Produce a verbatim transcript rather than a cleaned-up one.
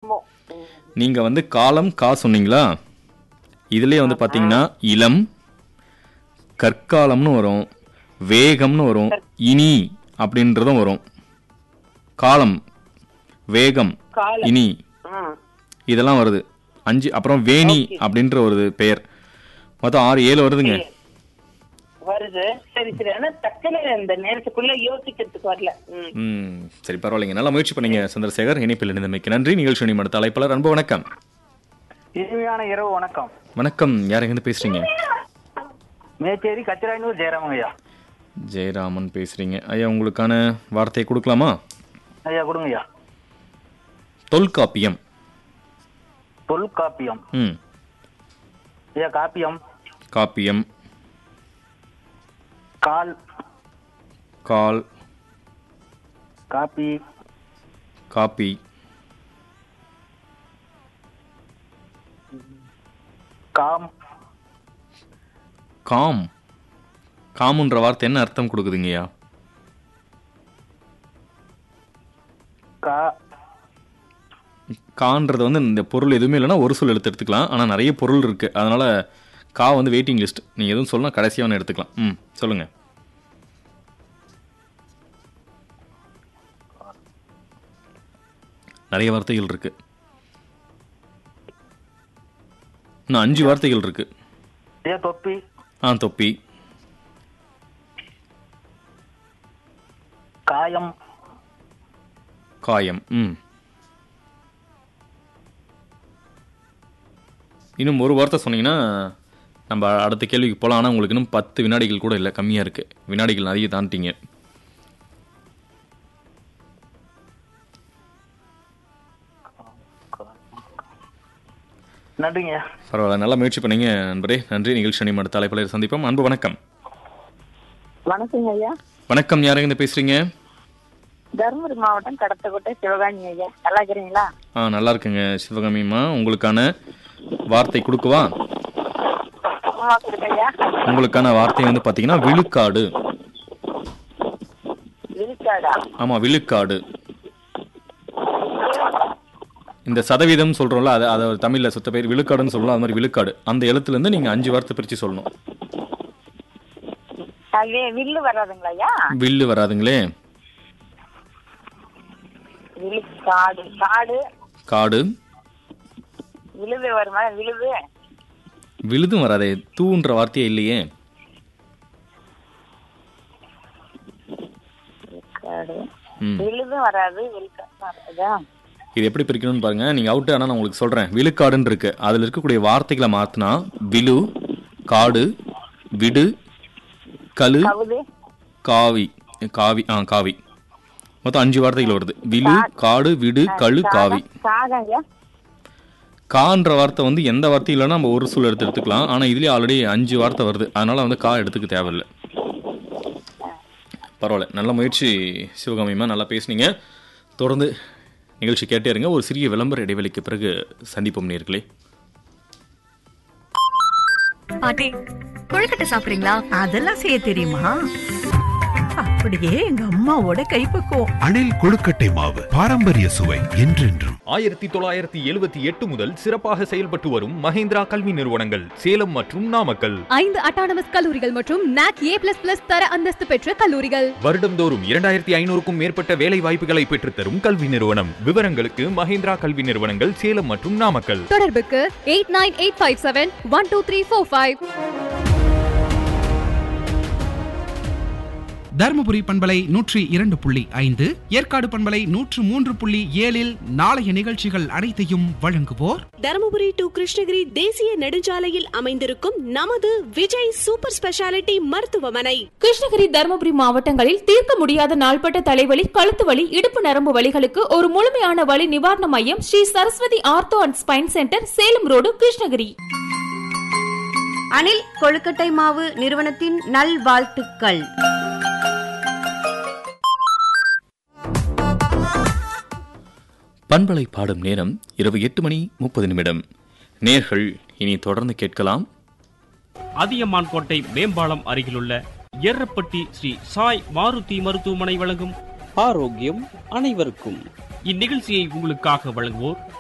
நீங்க வந்து காலம் கா சொன்னீங்களா? இதுலயே வந்து பாத்தீங்கன்னா இளம், கற்காலம்னு வரும், வேகம்னு வரும், இனி அப்படின்றதும் வரும். காலம், வேகம், இனி இதெல்லாம் வருது. அஞ்சு. அப்புறம் வேணி அப்படின்ற ஒரு பெயர். மொத்தம் ஆறு ஏழு வருதுங்க. வருது. சரி சரி. ஆனா டக்குனு இந்த நேரத்துக்குள்ள யோசிக்கிறதுக்கு வரல. ம் சரி, பரவாயில்லைங்க. நல்லா முயற்சி பண்ணீங்க சந்திரசேகர். இணைப்பில் இணைந்தமைக்கு நன்றி. நிகழ்ச்சி மடுத்த அழைப்பாளர் அன்பு வணக்கம். இனிமையான இரவு வணக்கம். வணக்கம். யார் எங்க பேசுறீங்க? மேச்சேரி கச்சிராயனூர் ஜெயராமன் ஐயா. ஜெயராமன் பேசுறீங்க ஐயா. உங்களுக்கான வார்த்தையை கொடுக்கலாமா? ஐயா கொடுங்க ஐயா. தொல்காப்பியம். தொல்காப்பியம். ம் ஐயா காப்பியம். காப்பியம். கால். கால். காப்பி. காப்பி. காம். காம். காமுன்ற வார்த்தை என்ன அர்த்தம் கொடுக்குதுங்கய்யா? கா. கான்றது வந்து இந்த பொருள் எதுவுமே இல்லைன்னா ஒரு சொல் எடுத்து எடுத்துக்கலாம். ஆனால் நிறைய பொருள் இருக்கு, அதனால கா வந்து வெயிட்டிங் லிஸ்ட். நீங்க எதுவும் சொல்லலாம், கடைசியாக ஒன்று எடுத்துக்கலாம். ம் சொல்லுங்க. நிறைய வார்த்தைகள் இருக்கு. இன்னும் அஞ்சு வார்த்தைகள் இருக்கு. தொப்பி. ஆ தொப்பி. காயம். காயம். ம் இன்னும் ஒரு வார்த்தை சொன்னீங்கன்னா நம்ம அடுத்த கேள்விக்கு போகலாம். ஆனால் உங்களுக்கு இன்னும் பத்து வினாடிகள் கூட இல்லை, கம்மியாக இருக்கு. வினாடிகள் நிறைய தாண்டிட்டீங்க. நன்றிங்க. பரவாயில்ல, நல்லா முயற்சி பண்ணீங்க நண்பரே. நன்றி. நிகழ்ச்சி அடுத்த அழைப்பாளர் சந்திப்போம். அன்பு வணக்கம். வணக்கம் ஐயா. வணக்கம். யாருங்க பேசுறீங்க? தருமபுரி மாவட்டம் கடத்தக்கோட்டை சிவகாமி ஐயா. நல்லா இருக்கிறீங்களா? ஆ நல்லா இருக்குங்க சிவகாமிமா. உங்களுக்கான வார்த்தை கொடுக்கவா? உங்களுக்கான வார்த்தை வந்து பாத்தீங்கன்னா விழுக்காடு. விழுக்காடா? ஆமா, விழுக்காடு. இந்த சதவீதம் சொல்றோம்ல, அது அது தமிழ்ல சுத்த பேர் விழுக்காடுன்னு சொல்லலாம். அது மாதிரி விழுக்காடு. அந்த எழுத்துல இருந்து நீங்க அஞ்சு வார்த்தை பிரிச்சு சொல்லணும். வில்லு வராதுங்களா ஐயா? வில்லு வராதுங்களே. விழுக்காடு. காடு. காடு. விழுது வருமா? விழுது. விழுதும் வராதே. தூன்ற வார்த்தையே இல்லையே. விழுதும் வராது. இது எப்படி பிரிக்கணும்னு பாருங்க. நீங்க அவுட் ஆனா நான் உங்களுக்கு சொல்றேன். விழுக்காடுன்னு இருக்கு, அதுல இருக்கக்கூடிய வார்த்தைகளை மாத்தினா விழு, காடு, விடு, கழு, காவி. காவி. ஆ காவி. மொத்தம் அஞ்சு வார்த்தைகள் வருது. விழு, காடு, விடு, கழு, காவி. கான்ற வார்த்தை வந்து எந்த வார்த்தை இல்லைன்னா நம்ம ஒரு சொல் எடுத்து எடுத்துக்கலாம். ஆனால் இதுலேயே ஆல்ரெடி அஞ்சு வார்த்தை வருது, அதனால வந்து கா எடுத்துக்க தேவையில்லை. பரவாயில்ல, நல்ல முயற்சி சிவகாமிமா, நல்லா பேசுனீங்க. தொடர்ந்து நிகழ்ச்சி கேட்டே இருங்க. ஒரு சிறிய விளம்பர இடைவெளிக்கு பிறகு சந்திப்போம் நேர்களே. பாட்டி கொழுக்கட்டை சாப்பிடுறீங்களா? அதெல்லாம் செய்ய தெரியுமா? அப்படியே எங்க அம்மாவோட கைப்பக்குவம். அணில் கொழுக்கட்டை மாவு, பாரம்பரிய சுவை என்றென்றும். ஆயிரத்தி தொள்ளாயிரத்தி எழுபத்தி எட்டு முதல் சிறப்பாக செயல்பட்டு வரும் மஹேந்திரா கல்வி நிறுவனங்கள் சேலம் மற்றும் நாமக்கல். ஐந்து அட்டானமஸ் கல்லூரிகள் மற்றும் நாக் ஏ பிளஸ் பிளஸ் தர அந்தஸ்து பெற்ற கல்லூரிகள். வருடம்தோறும் இரண்டாயிரத்தி ஐநூறுக்கும் மேற்பட்ட வேலை வாய்ப்புகளை பெற்றுத்தரும் கல்வி நிறுவனம். விவரங்களுக்கு மஹேந்திரா கல்வி நிறுவனங்கள் சேலம் மற்றும் நாமக்கல். தொடர்புக்கு eight nine eight five seven one two three four five. Dharmapuri பண்பலை நூற்றி இரண்டு புள்ளி ஐந்து, ஏற்காடு பண்பலை நூற்று மூன்று புள்ளி ஏழில் நாளைய நிகழ்ச்சிகள் அனைத்தையும் வழங்குவோர் தருமபுரி டு கிருஷ்ணகிரி தேசிய நெடுஞ்சாலையில் அமைந்திருக்கும் நமது விஜய் சூப்பர் ஸ்பெஷாலிட்டி மருத்துவமனை. கிருஷ்ணகிரி தருமபுரி மாவட்டங்களில் தீர்க்க முடியாத நாள்பட்ட தலைவலி, கழுத்து வலி, இடுப்பு நரம்பு வலிகளுக்கு ஒரு முழுமையான வலி நிவாரண மையம் Sri Saraswati ortho and spine centre, Salem road, Krishnagiri. அணில் கொழுக்கட்டை மாவு நிறுவனத்தின் நல்வாழ்த்துக்கள். பண்பலை பாடும் நேரம் இரவு எட்டு மணி முப்பது நிமிடம். நேர்கள் இனி தொடர்ந்து கேட்கலாம். அதியமான் கோட்டை மேம்பாலம் அருகிலுள்ள எர்ரப்பட்டி ஸ்ரீ சாய் மாருதி மருத்துவமனை வழங்கும் ஆரோக்கியம் அனைவருக்கும். இந்நிகழ்ச்சியை உங்களுக்காக வழங்குவோர்